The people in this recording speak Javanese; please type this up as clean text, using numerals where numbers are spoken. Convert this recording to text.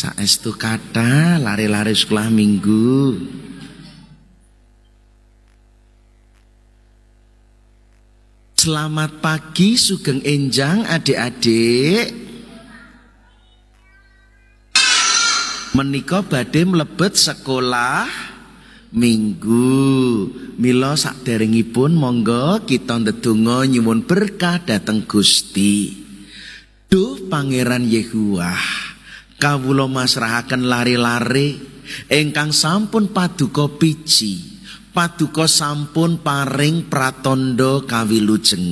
Saestu kathah lare-lare sekolah minggu. Selamat pagi sugeng enjang adik-adik. Menika badhe mlebet sekolah minggu. Mila saderengipun monggo kita ndedonga nyuwun berkah dhateng Gusti. Duh Pangeran Yehuwah, kawula masrahaken lare-lare ingkang sampun paduka piji, paduka sampun paring pratandha kawilujeng.